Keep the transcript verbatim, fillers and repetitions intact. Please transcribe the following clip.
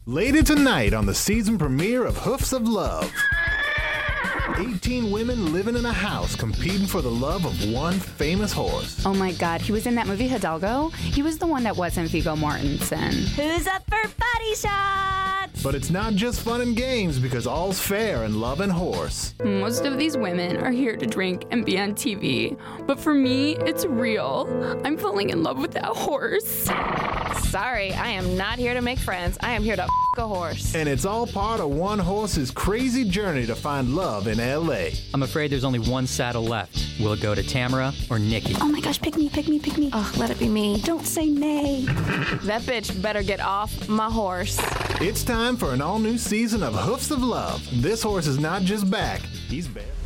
Later tonight on the season premiere of Hoofs of Love. eighteen women living in a house competing for the love of one famous horse. Oh my God, he was in that movie Hidalgo? He was the one that wasn't Viggo Mortensen. Who's up for body shots? But it's not just fun and games because all's fair in love and horse. Most of these women are here to drink and be on T V. But for me, it's real. I'm falling in love with that horse. Sorry, I am not here to make friends. I am here to f*** a horse. And it's all part of one horse's crazy journey to find love in L A. I'm afraid there's only one saddle left. Will it go to Tamara or Nikki? Oh my gosh, pick me, pick me, pick me. Oh, let it be me. Don't say nay. That bitch better get off my horse. It's time for an all-new season of Hoofs of Love. This horse is not just back, he's back.